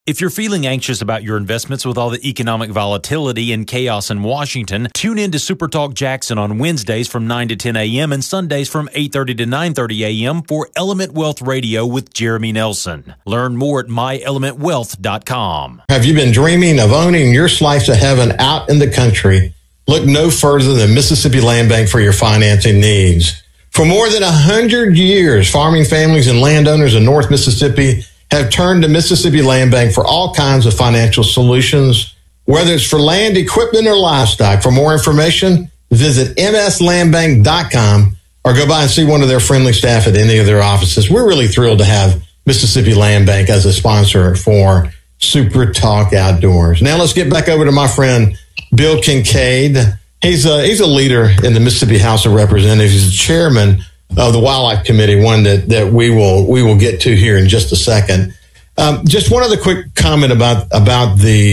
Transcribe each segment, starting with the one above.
If you're feeling anxious about your investments with all the economic volatility and chaos in Washington, tune in to Super Talk Jackson on Wednesdays from 9 to 10 a.m. and Sundays from 8:30 to 9:30 a.m. for Element Wealth Radio with Jeremy Nelson. Learn more at myelementwealth.com. Have you been dreaming of owning your slice of heaven out in the country? Look no further than Mississippi Land Bank for your financing needs. For more than 100 years, farming families and landowners in North Mississippi have turned to Mississippi Land Bank for all kinds of financial solutions, whether it's for land, equipment, or livestock. For more information, visit mslandbank.com or go by and see one of their friendly staff at any of their offices. We're really thrilled to have Mississippi Land Bank as a sponsor for Super Talk Outdoors. Now let's get back over to my friend Bill Kincaid. He's a leader in the Mississippi House of Representatives. He's the chairman of the Wildlife Committee, one that we will get to here in just a second. Just one other quick comment about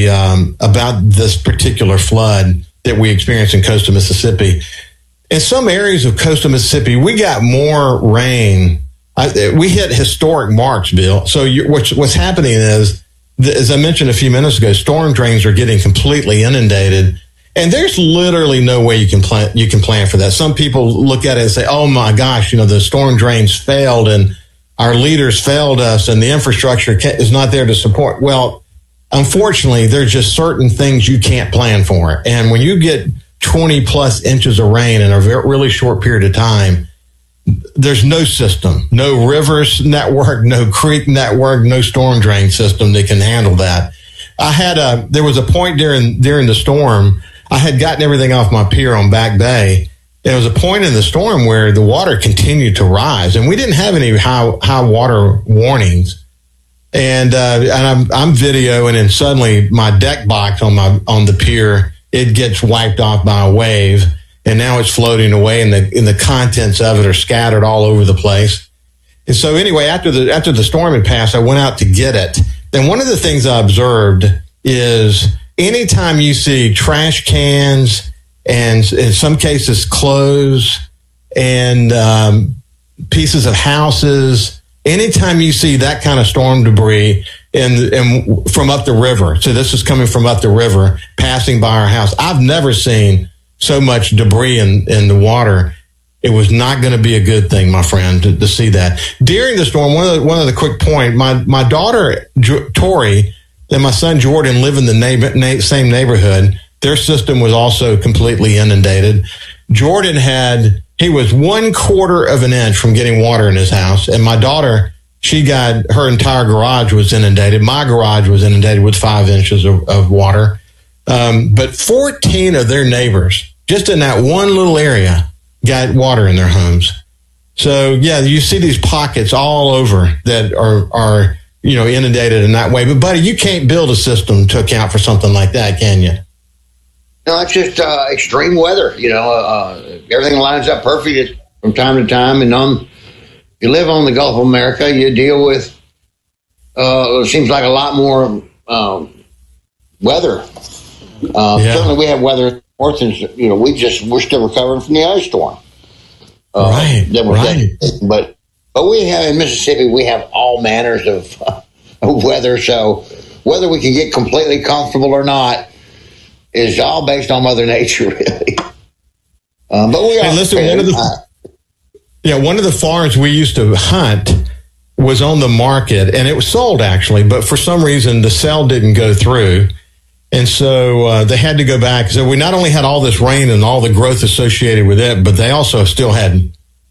this particular flood that we experienced in coastal Mississippi. In some areas of coastal Mississippi, we got more rain. We hit historic marks, Bill. So what's happening is, as I mentioned a few minutes ago, storm drains are getting completely inundated. And there's literally no way you can plan for that. Some people look at it and say, oh my gosh, the storm drains failed and our leaders failed us and the infrastructure is not there to support. Well, unfortunately, there's just certain things you can't plan for. And when you get 20 plus inches of rain in a really short period of time, there's no system, no rivers network, no creek network, no storm drain system that can handle that. There was a point during the storm, I had gotten everything off my pier on Back Bay. There was a point in the storm where the water continued to rise, and we didn't have any high water warnings. And I'm videoing, and suddenly my deck box on the pier, it gets wiped off by a wave, and now it's floating away, and the contents of it are scattered all over the place. And so anyway, after the storm had passed, I went out to get it. And one of the things I observed is, anytime you see trash cans and in some cases clothes and pieces of houses, anytime you see that kind of storm debris and from up the river, so this is coming from up the river, passing by our house, I've never seen so much debris in the water. It was not going to be a good thing, my friend, to see that. During the storm, one of the quick point, my daughter, Tori, and my son Jordan live in the same neighborhood. Their system was also completely inundated. Jordan he was 1/4 of an inch from getting water in his house. And my daughter, her entire garage was inundated. My garage was inundated with 5 inches of water. But 14 of their neighbors, just in that one little area, got water in their homes. So yeah, you see these pockets all over that are inundated in that way. But, buddy, you can't build a system to account for something like that, can you? No, it's just extreme weather. Everything lines up perfect from time to time. And you live on the Gulf of America, you deal with, it seems like a lot more weather. Certainly we have weather north, and we're still recovering from the ice storm. Right. But we have in Mississippi, we have all manners of weather. So whether we can get completely comfortable or not is all based on Mother Nature, really. But we are. Listen, one of the farms we used to hunt was on the market, and it was sold actually, but for some reason the sale didn't go through. And so they had to go back. So we not only had all this rain and all the growth associated with it, but they also still had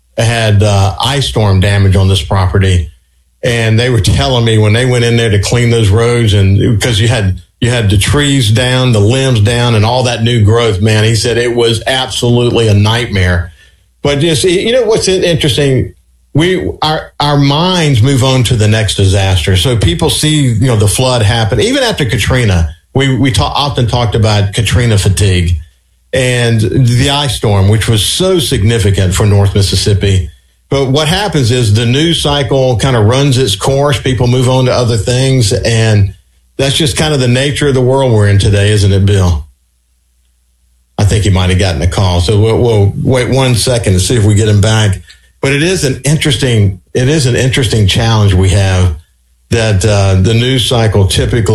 ice storm damage on this property. And they were telling me when they went in there to clean those roads, and because you had the trees down, the limbs down, and all that new growth, man, he said it was absolutely a nightmare. But just, what's interesting, our minds move on to the next disaster. So people see, the flood happen. Even after Katrina, we often talked about Katrina fatigue. And the ice storm, which was so significant for North Mississippi. But what happens is the news cycle kind of runs its course. People move on to other things. And that's just kind of the nature of the world we're in today, isn't it, Bill? I think he might have gotten a call. So we'll wait 1 second to see if we get him back. But it is an interesting challenge we have, that the news cycle typically